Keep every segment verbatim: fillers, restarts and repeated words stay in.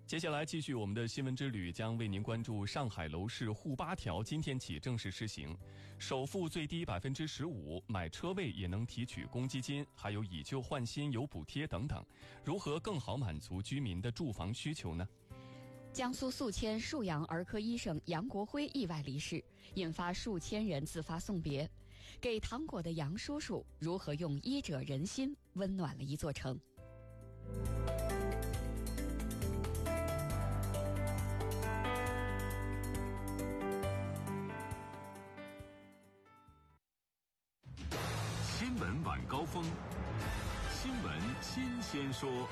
接下来继续我们的新闻之旅，将为您关注上海楼市沪八条今天起正式施行，首付最低百分之十五，买车位也能提取公积金，还有以旧换新有补贴等等，如何更好满足居民的住房需求呢？ 江苏宿迁沭阳儿科医生杨国辉意外离世，引发数千人自发送别。给糖果的杨叔叔如何用医者仁心温暖了一座城？ 新闻晚高峰，新闻新鲜说。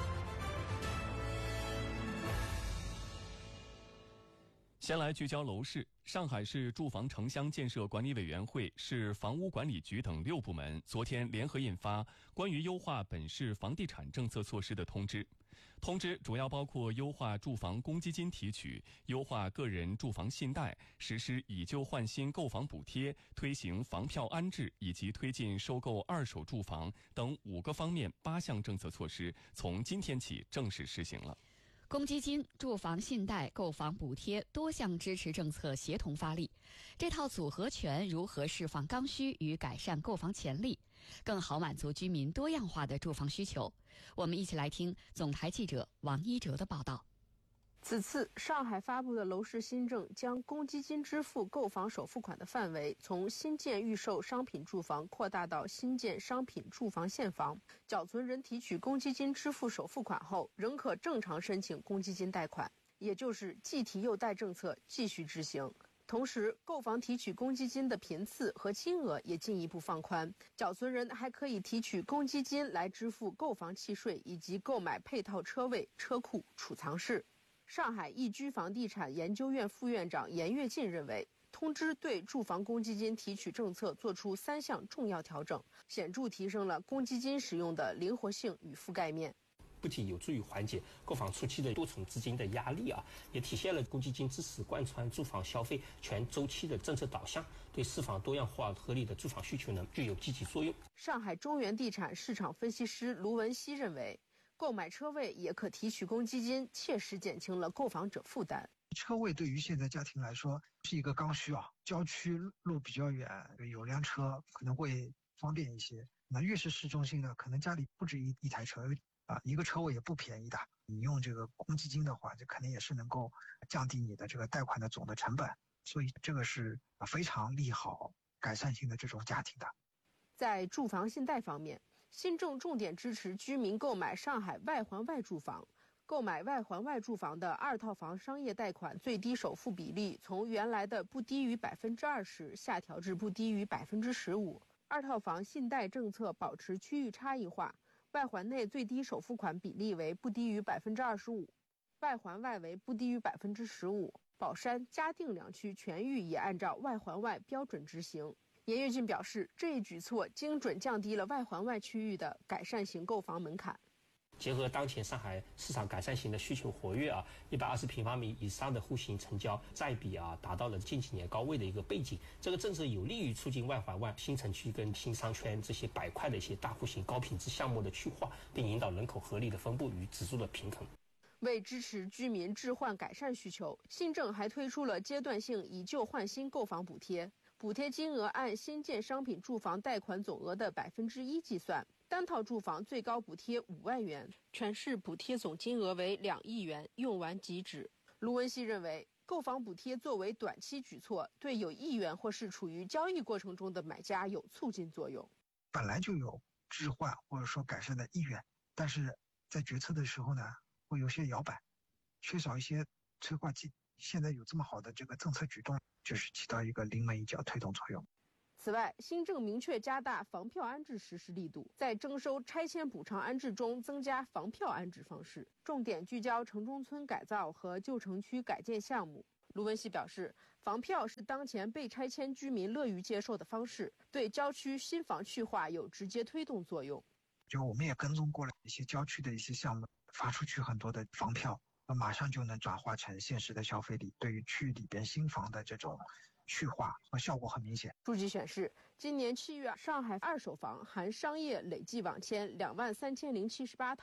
先来聚焦楼市。上海市住房城乡建设管理委员会、市房屋管理局等六部门昨天联合印发关于优化本市房地产政策措施的通知。通知主要包括优化住房公积金提取、优化个人住房信贷、实施以旧换新购房补贴、推行房票安置以及推进收购二手住房等五个方面八项政策措施，从今天起正式实行了。 公积金、住房信贷、购房补贴多项支持政策协同发力，这套组合拳如何释放刚需与改善购房潜力，更好满足居民多样化的住房需求？我们一起来听总台记者王一哲的报道。 此次上海发布的楼市新政将公积金支付购房首付款的范围从新建预售商品住房扩大到新建商品住房现房，缴存人提取公积金支付首付款后仍可正常申请公积金贷款，也就是既提又贷政策继续执行。同时，购房提取公积金的频次和金额也进一步放宽，缴存人还可以提取公积金来支付购房契税以及购买配套车位、车库、储藏室。上海易居房地产研究院副院长严跃进认为，通知对住房公积金提取政策作出三项重要调整，显著提升了公积金使用的灵活性与覆盖面。 不仅有助于缓解购房初期的多重资金的压力啊，也体现了公积金支持贯穿住房消费全周期的政策导向，对释放多样化合理的住房需求呢具有积极作用。 上海中原地产市场分析师卢文熙认为，购买车位也可提取公积金，切实减轻了购房者负担。 车位对于现在家庭来说是一个刚需啊，郊区路比较远，有辆车可能会方便一些。那越是市中心的，可能家里不止一一台车啊，一个车位也不便宜的。你用这个公积金的话，这肯定也是能够降低你的这个贷款的总的成本，所以这个是非常利好改善性的这种家庭的。 在住房信贷方面，新政重点支持居民购买上海外环外住房。购买外环外住房的二套房商业贷款最低首付比例从原来的不低于百分之二十下调至不低于百分之十五。二套房信贷政策保持区域差异化，外环内最低首付款比例为不低于百分之二十五，外环外为不低于百分之十五。宝山、嘉定两区全域也按照外环外标准执行。严跃进表示，这一举措精准降低了外环外区域的改善型购房门槛。 结合当前上海市场改善型的需求活跃啊，一百二十平方米以上的户型成交占比啊达到了近几年高位的一个背景，这个政策有利于促进外环外新城区跟新商圈这些板块的一些大户型高品质项目的去化，并引导人口合理的分布与指数的平衡。 为支持居民置换改善需求，新政还推出了阶段性以旧换新购房补贴，补贴金额按新建商品住房贷款总额的百分之一计算，单套住房最高补贴五万元，全市补贴总金额为两亿元，用完即止。卢文熙认为，购房补贴作为短期举措，对有意愿或是处于交易过程中的买家有促进作用。 本来就有置换或者说改善的意愿，但是在决策的时候呢，会有些摇摆，缺少一些催化剂。现在有这么好的这个政策举动，就是起到一个临门一脚推动作用。 此外，新政明确加大房票安置实施力度，在征收拆迁补偿安置中增加房票安置方式，重点聚焦城中村改造和旧城区改建项目。卢文熙表示，房票是当前被拆迁居民乐于接受的方式，对郊区新房去化有直接推动作用。 就我们也跟踪过了一些郊区的一些项目，发出去很多的房票，马上就能转化成现实的消费力，对于区域里边新房的这种去化和效果很明显。 数据显示，今年七月，上海二手房含商业累计网签两万三千零七十八套，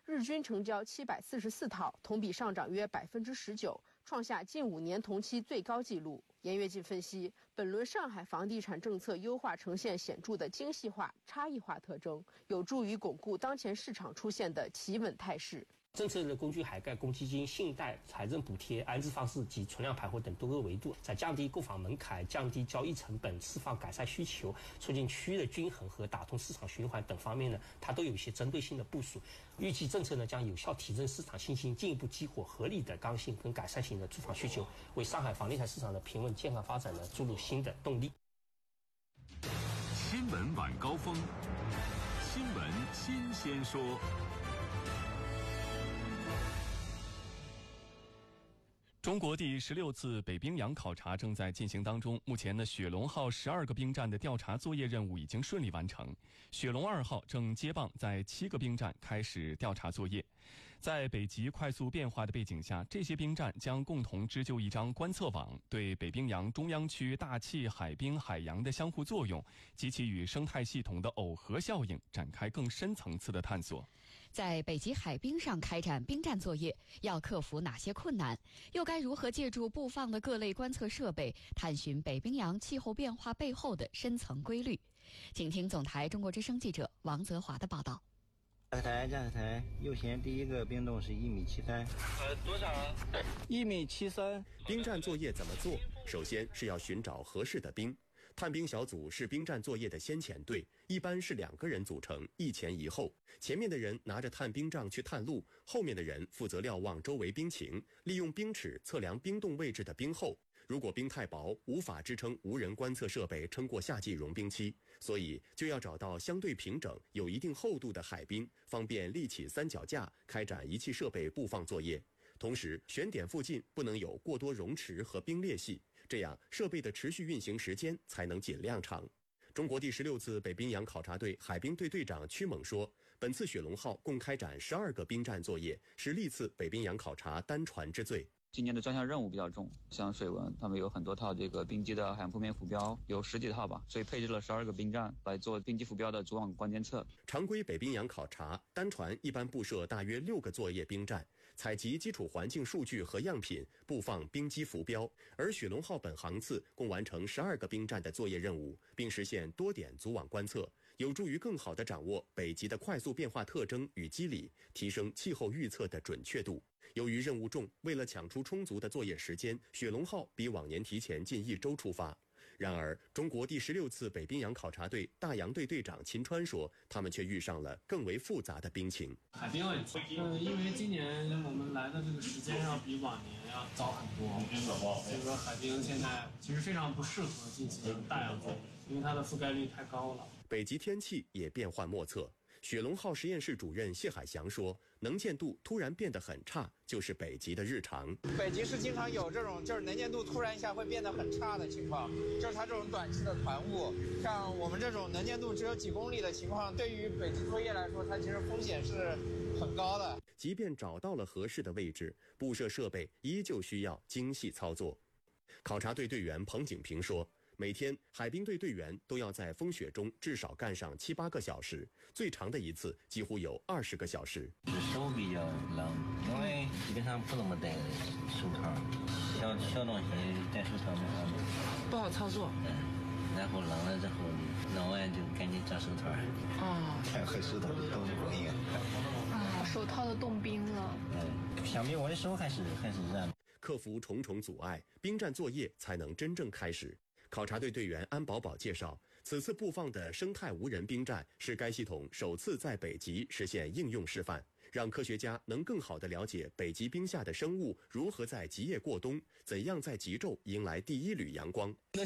日均成交七百四十四套，同比上涨约百分之十九，创下近五年同期最高纪录。严跃进分析，本轮上海房地产政策优化呈现显著的精细化、差异化特征，有助于巩固当前市场出现的企稳态势。 政策的工具涵盖公积金、信贷、财政补贴、安置方式及存量盘活等多个维度，在降低购房门槛、降低交易成本、释放改善需求、促进区域的均衡和打通市场循环等方面呢，它都有一些针对性的部署。预计政策呢将有效提振市场信心，进一步激活合理的刚性跟改善型的住房需求，为上海房地产市场的平稳健康发展呢注入新的动力。 新闻晚高峰，新闻新鲜说。 中国第十六次北冰洋考察正在进行当中。目前呢，雪龙号十二个冰站的调查作业任务已经顺利完成，雪龙二号正接棒在七个冰站开始调查作业。在北极快速变化的背景下，这些冰站将共同织就一张观测网，对北冰洋中央区大气、海冰、海洋的相互作用及其与生态系统的耦合效应展开更深层次的探索。 在北极海冰上开展冰站作业，要克服哪些困难？又该如何借助布放的各类观测设备，探寻北冰洋气候变化背后的深层规律？请听总台中国之声记者王泽华的报道。 驾驶台，驾驶台，右前第一个冰洞是一米七三。 呃，多少啊？ 一米七三。 冰站作业怎么做？首先是要寻找合适的冰。探冰小组是冰站作业的先遣队，一般是两个人组成，一前一后。前面的人拿着探冰杖去探路，后面的人负责瞭望周围冰情，利用冰尺测量冰洞位置的冰厚。如果冰太薄，无法支撑无人观测设备撑过夏季融冰期，所以就要找到相对平整、有一定厚度的海冰，方便立起三脚架，开展仪器设备布放作业。同时，选点附近不能有过多溶池和冰裂隙，这样设备的持续运行时间才能尽量长。中国第十六次北冰洋考察队海冰队队长屈猛说，本次雪龙号共开展十二个冰站作业，是历次北冰洋考察单船之最。 今年的专项任务比较重，像水文，他们有很多套这个冰机的海洋铺面浮标，有十几套吧，所以配置了十二个冰站来做冰机浮标的主网关监测。 常规北冰洋考察，单船一般布设大约六个作业冰站，采集基础环境数据和样品，布放冰机浮标。而雪龙号本航次共完成十二个冰站的作业任务，并实现多点组网观测，有助于更好地掌握北极的快速变化特征与机理，提升气候预测的准确度。由于任务重，为了抢出充足的作业时间，雪龙号比往年提前近一周出发。然而，中国第十六次北冰洋考察队大洋队队长秦川说，他们却遇上了更为复杂的冰情。 海冰问题，嗯，因为今年我们来的这个时间要比往年要早很多，所以说海冰现在其实非常不适合进行大洋作业，因为它的覆盖率太高了。 北极天气也变幻莫测。雪龙号实验室主任谢海翔说，能见度突然变得很差，就是北极的日常。 北极是经常有这种就是能见度突然一下会变得很差的情况，就是它这种短期的团雾，像我们这种能见度只有几公里的情况，对于北极作业来说，它其实风险是很高的。 即便找到了合适的位置，布设设备依旧需要精细操作。考察队队员彭景平说，每天海冰队队员都要在风雪中至少干上七八个小时，最长的一次几乎有二十个小时。 手比较冷，因为基本上不怎么戴手套，小小东西戴手套没法弄， 不好操作。 嗯，然后冷了之后，弄完就赶紧扎手套。 哦， 太黑手套冻不硬。 啊，手套都冻冰了。 嗯，相比我的手还是还是热。 克服重重阻碍，冰站作业才能真正开始。考察队队员安宝宝介绍，此次布放的生态无人冰站是该系统首次在北极实现应用示范，让科学家能更好地了解北极冰下的生物如何在极夜过冬，怎样在极昼迎来第一缕阳光。 那